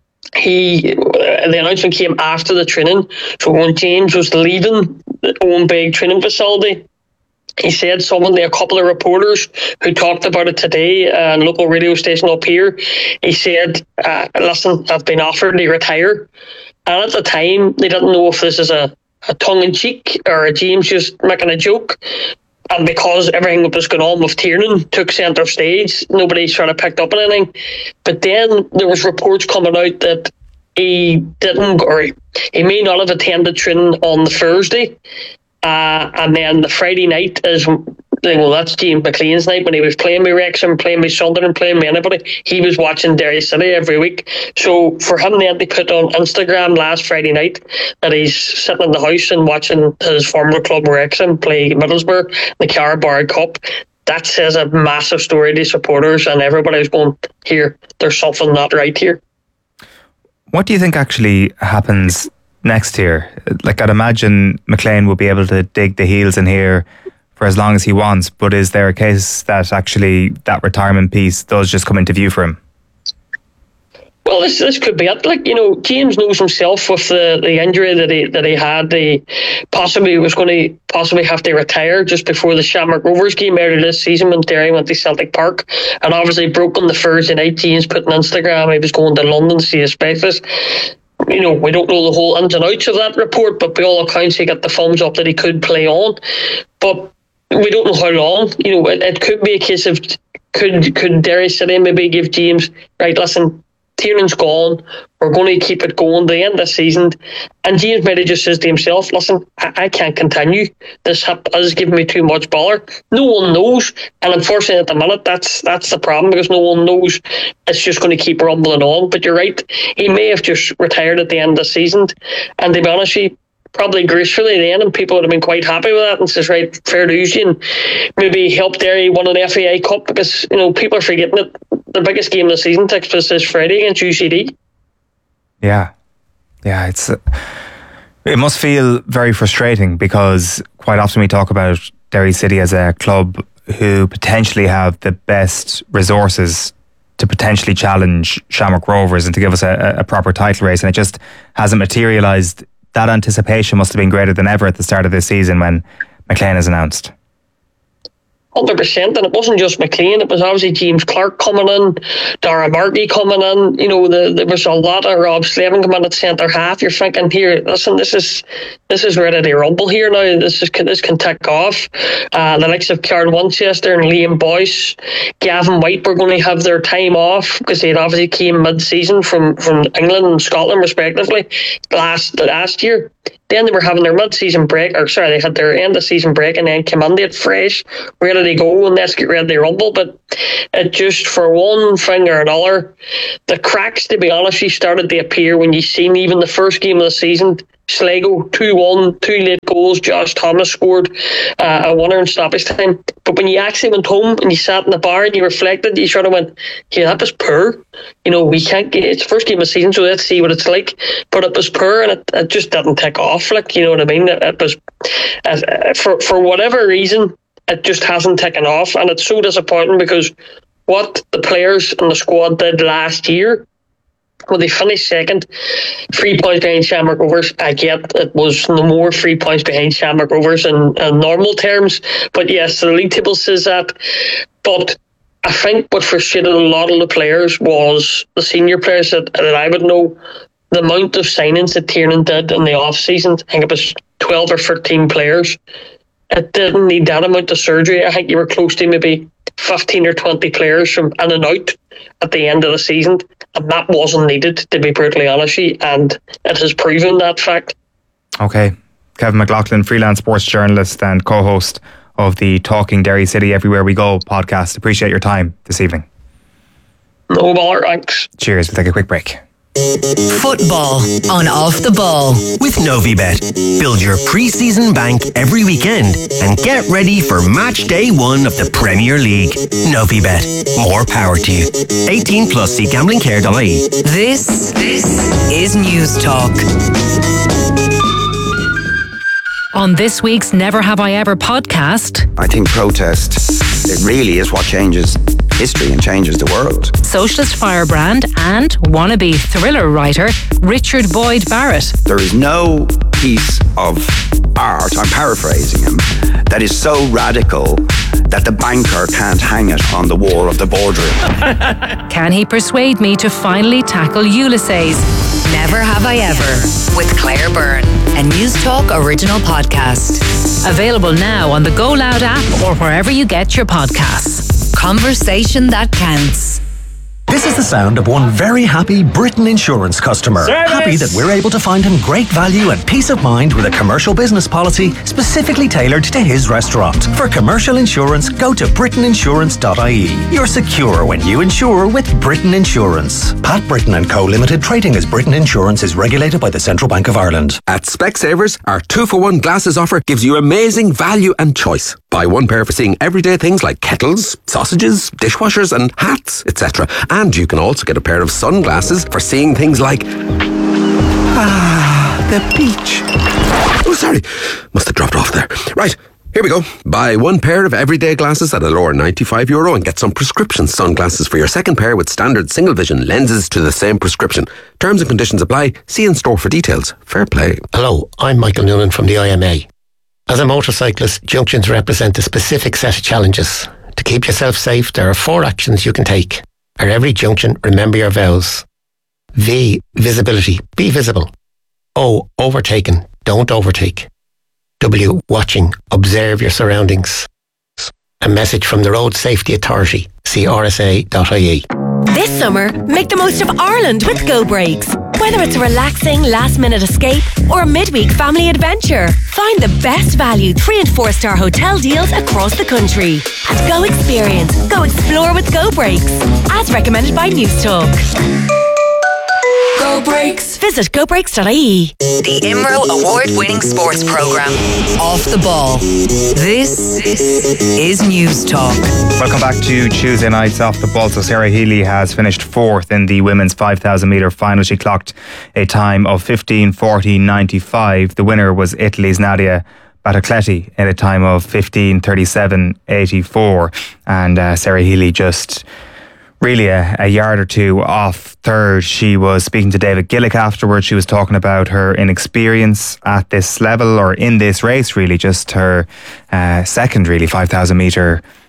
The announcement came after the training. So when James was leaving the own big training facility, he said something to a couple of reporters who talked about it today on local radio station up here. He said, listen, I've been offered to retire. And at the time, they didn't know if this is a tongue-in-cheek or a James just making a joke. And because everything that was going on with Tiernan took centre stage, nobody sort of picked up on anything. But then there was reports coming out that he didn't, or he may not have attended training on the Thursday. And then the Friday night is, that's James McLean's night when he was playing with Wrexham, playing with Sunderland, playing with anybody. He was watching Derry City every week. So for him then to put on Instagram last Friday night that he's sitting in the house and watching his former club Wrexham play Middlesbrough, the Carabao Cup, that says a massive story to supporters, and everybody's going, here, there's something not right here. What do you think actually happens next here? Like, I'd imagine McLean will be able to dig the heels in here for as long as he wants, but is there a case that actually that retirement piece does just come into view for him? Well, this could be it. James knows himself with the injury that he had. He possibly was going to have to retire just before the Shamrock Rovers game earlier this season when Derry went to Celtic Park, and obviously broke on the Thursday night. James put on Instagram he was going to London to see his specialist. We don't know the whole ins and outs of that report, but by all accounts he got the thumbs up that he could play on. But we don't know how long. It could be a case of could Derry City maybe give James, right, listen, Tiernan's gone, we're going to keep it going to the end of the season. And James maybe just says to himself, listen, I can't continue. This hip is giving me too much bother. No one knows. And unfortunately at the minute, that's the problem, because no one knows. It's just going to keep rumbling on. But you're right, he may have just retired at the end of the season. And to be honest with you, probably gracefully then, and people would have been quite happy with that and says, right, fair dues, and maybe help Derry win an FAI Cup, because people are forgetting that the biggest game of the season takes place this Friday against UCD. Yeah, it must feel very frustrating, because quite often we talk about Derry City as a club who potentially have the best resources to potentially challenge Shamrock Rovers and to give us a proper title race, and it just hasn't materialised. That anticipation must have been greater than ever at the start of this season when McLean is announced. 100%, and it wasn't just McLean, it was obviously James Clark coming in, Dara Markey coming in, there was a lot of Rob Slavin coming in at centre half. You're thinking, here, listen, this is ready to rumble here now. This can take off. The likes of Kieran Winchester and Liam Boyce, Gavin White were going to have their time off because they had obviously came mid-season from England and Scotland respectively last year. Then they were having their mid-season break, they had their end-of-season break, and then came in late fresh, ready to go, and let's get ready to rumble. But it just, for one thing or another, the cracks, to be honest, started to appear when you seen even the first game of the season. Sligo 2-1, 2 late goals. Josh Thomas scored a winner in stoppage time. But when you actually went home and you sat in the bar and you reflected, you sort of went, yeah, that was poor. We can't get, it's the first game of the season, so let's see what it's like. But it was poor, and it just didn't take off. You know what I mean? It was, for whatever reason, it just hasn't taken off. And it's so disappointing because what the players in the squad did last year, well, they finished second, 3 points behind Shamrock Rovers. I get it was no more 3 points behind Shamrock Rovers in normal terms. But yes, the league table says that. But I think what frustrated a lot of the players was the senior players that I would know, the amount of signings that Tiernan did in the off-season. I think it was 12 or 13 players. It didn't need that amount of surgery. I think you were close to maybe 15 or 20 players from in and out at the end of the season, and that wasn't needed, to be brutally honest with you, and it has proven that fact. Okay. Kevin McLaughlin, freelance sports journalist and co-host of the Talking Derry City Everywhere We Go podcast. Appreciate your time this evening. No bother, thanks. Cheers. We'll take a quick break. Football on Off the Ball with Novibet. Build your pre-season bank every weekend and get ready for match day 1 of the Premier League. Novibet. More power to you. 18 plus. See gamblingcare.ie. This is News Talk. On this week's Never Have I Ever podcast, I think protest, it really is what changes history and changes the world. Socialist firebrand and wannabe thriller writer Richard Boyd Barrett. There is no piece of art, I'm paraphrasing him, that is so radical that the banker can't hang it on the wall of the boardroom. Can he persuade me to finally tackle Ulysses? Never Have I Ever with Claire Byrne, a News Talk original podcast. Available now on the Go Loud app or wherever you get your podcasts. Conversation that counts. This is the sound of one very happy Britain Insurance customer. Service. Happy that we're able to find him great value and peace of mind with a commercial business policy specifically tailored to his restaurant. For commercial insurance, go to britainiinsurance.ie. You're secure when you insure with Britain Insurance. Pat Britton & Co Limited, trading as Britain Insurance, is regulated by the Central Bank of Ireland. At Specsavers, our 2-for-1 glasses offer gives you amazing value and choice. Buy one pair for seeing everyday things like kettles, sausages, dishwashers and hats, etc. And you can also get a pair of sunglasses for seeing things like the beach. Oh, sorry. Must have dropped off there. Right, here we go. Buy one pair of everyday glasses at a lower €95 and get some prescription sunglasses for your second pair with standard single vision lenses to the same prescription. Terms and conditions apply. See in store for details. Fair play. Hello, I'm Michael Noonan from the IMA. As a motorcyclist, junctions represent a specific set of challenges. To keep yourself safe, there are 4 actions you can take. At every junction, remember your vows. V, visibility. Be visible. O, overtaken. Don't overtake. W, watching. Observe your surroundings. A message from the Road Safety Authority. See rsa.ie. This summer, make the most of Ireland with Go Breaks. Whether it's a relaxing last-minute escape or a midweek family adventure, find the best value 3- and 4-star hotel deals across the country. At Go Experience, go explore with Go Breaks. As recommended by News Talk. Go Breaks. Visit gobreaks.ie. The IMRO award-winning sports programme, Off the Ball. This is News Talk. Welcome back to Tuesday night's Off the Ball. So Sarah Healy has finished 4th in the women's 5,000 metre final. She clocked a time of 15:40.95. The winner was Italy's Nadia Battocletti in a time of 15:37.84. And Sarah Healy just really a yard or two off third. She was speaking to David Gillick afterwards. She was talking about her inexperience at this level or in this race, really, just her second, really, 5,000 metre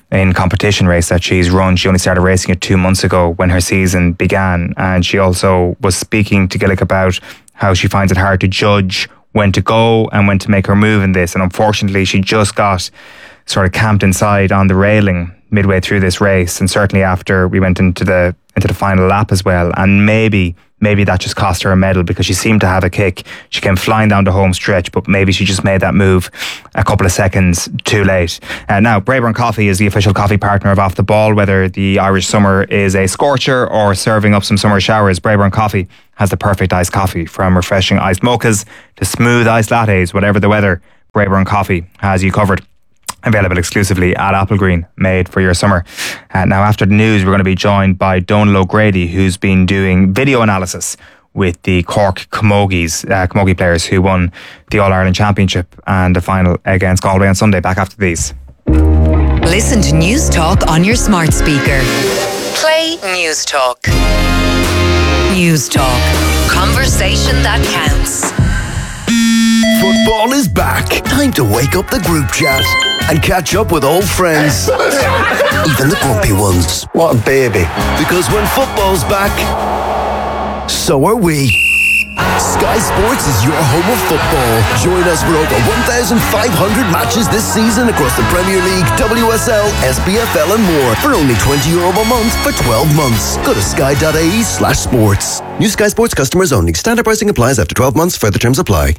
in competition race that she's run. She only started racing it 2 months ago when her season began, and she also was speaking to Gillick about how she finds it hard to judge when to go and when to make her move in this, and unfortunately she just got sort of camped inside on the railing midway through this race, and certainly after we went into the final lap as well, and maybe that just cost her a medal because she seemed to have a kick. She came flying down the home stretch, but maybe she just made that move a couple of seconds too late. Now, Braeburn Coffee is the official coffee partner of Off the Ball. Whether the Irish summer is a scorcher or serving up some summer showers, Braeburn Coffee has the perfect iced coffee. From refreshing iced mochas to smooth iced lattes, whatever the weather, Braeburn Coffee has you covered. Available exclusively at Applegreen, made for your summer. Now, after the news, we're going to be joined by Donal O'Grady, who's been doing video analysis with the Cork Camogie players who won the All-Ireland Championship and the final against Galway on Sunday. Back after these. Listen to News Talk on your smart speaker. Play News Talk. News Talk. Conversation that counts. Football is back. Time to wake up the group chat and catch up with old friends. Even the grumpy ones. What a baby. Because when football's back, so are we. Sky Sports is your home of football. Join us for over 1,500 matches this season across the Premier League, WSL, SPFL and more for only €20 a month for 12 months. Go to sky.ie/sports. New Sky Sports customers only. Standard pricing applies after 12 months. Further terms apply.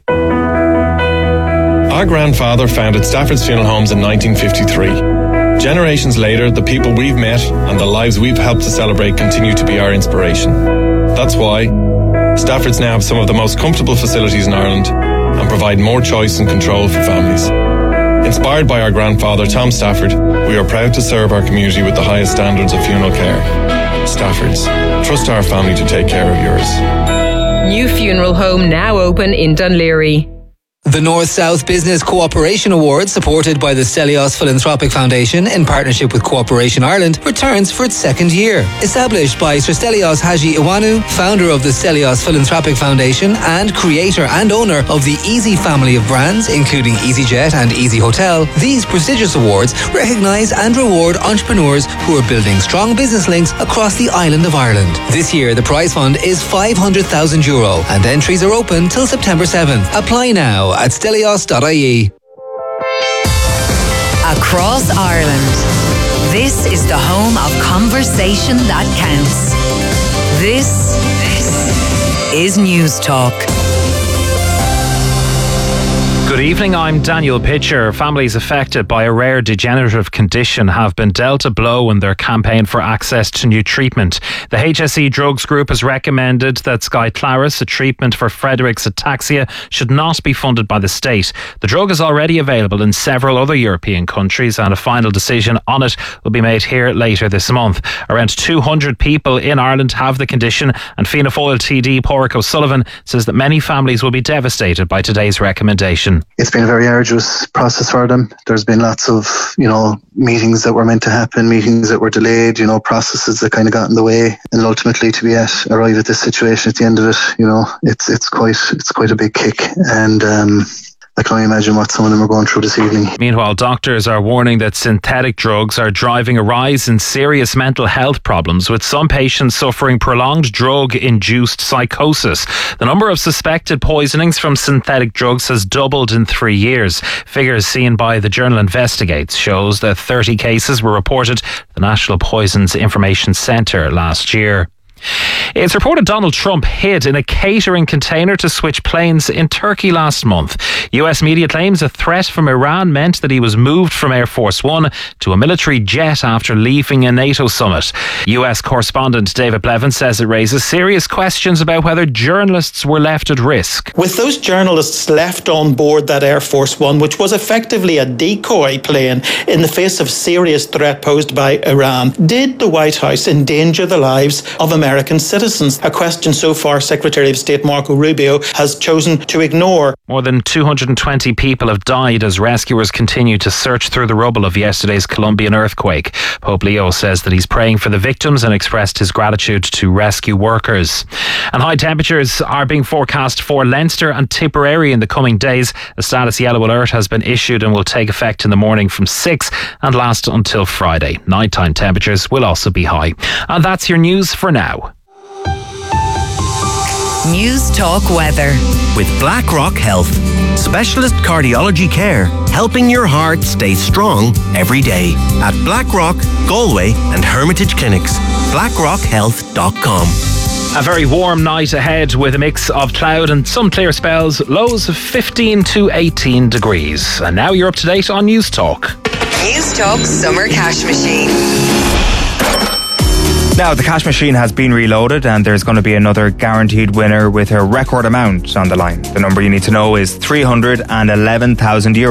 Our grandfather founded Stafford's Funeral Homes in 1953. Generations later, the people we've met and the lives we've helped to celebrate continue to be our inspiration. That's why Stafford's now have some of the most comfortable facilities in Ireland and provide more choice and control for families. Inspired by our grandfather, Tom Stafford, we are proud to serve our community with the highest standards of funeral care. Stafford's. Trust our family to take care of yours. New funeral home now open in Dunleary. The North-South Business Cooperation Award, supported by the Stelios Philanthropic Foundation in partnership with Cooperation Ireland, returns for its second year. Established by Sir Stelios Haji Iwanu, founder of the Stelios Philanthropic Foundation and creator and owner of the Easy family of brands, including EasyJet and Easy Hotel, these prestigious awards recognise and reward entrepreneurs who are building strong business links across the island of Ireland. This year, the prize fund is €500,000 and entries are open till September 7th. Apply now at stelios.ie. Across Ireland, this is the home of conversation that counts. This is News Talk. Good evening, I'm Daniel Pitcher. Families affected by a rare degenerative condition have been dealt a blow in their campaign for access to new treatment. The HSE Drugs Group has recommended that Skyclarys, a treatment for Friedreich's ataxia, should not be funded by the state. The drug is already available in several other European countries and a final decision on it will be made here later this month. Around 200 people in Ireland have the condition, and Fianna Fáil TD Pádraig O'Sullivan says that many families will be devastated by today's recommendation. It's been a very arduous process for them. There's been lots of, meetings that were meant to happen, meetings that were delayed, processes that kind of got in the way, and ultimately to arrive at this situation at the end of it, it's quite a big kick, and I can only imagine what some of them are going through this evening. Meanwhile, doctors are warning that synthetic drugs are driving a rise in serious mental health problems, with some patients suffering prolonged drug-induced psychosis. The number of suspected poisonings from synthetic drugs has doubled in 3 years. Figures seen by the journal Investigates shows that 30 cases were reported at the National Poisons Information Centre last year. It's reported Donald Trump hid in a catering container to switch planes in Turkey last month. US media claims a threat from Iran meant that he was moved from Air Force One to a military jet after leaving a NATO summit. US correspondent David Blevin says it raises serious questions about whether journalists were left at risk. With those journalists left on board that Air Force One, which was effectively a decoy plane in the face of serious threat posed by Iran, did the White House endanger the lives of American citizens? citizens, a question so far Secretary of State Marco Rubio has chosen to ignore. More than 220 people have died as rescuers continue to search through the rubble of yesterday's Colombian earthquake. Pope Leo says that he's praying for the victims and expressed his gratitude to rescue workers. And high temperatures are being forecast for Leinster and Tipperary in the coming days. A status yellow alert has been issued and will take effect in the morning from 6 and last until Friday. Nighttime temperatures will also be high. And that's your news for now. News Talk Weather. With BlackRock Health. Specialist cardiology care, helping your heart stay strong every day. At BlackRock, Galway and Hermitage Clinics. BlackRockHealth.com. A very warm night ahead with a mix of cloud and some clear spells. Lows of 15 to 18 degrees. And now you're up to date on News Talk. News Talk Summer Cash Machine. Now, the cash machine has been reloaded and there's going to be another guaranteed winner with a record amount on the line. The number you need to know is €311,000.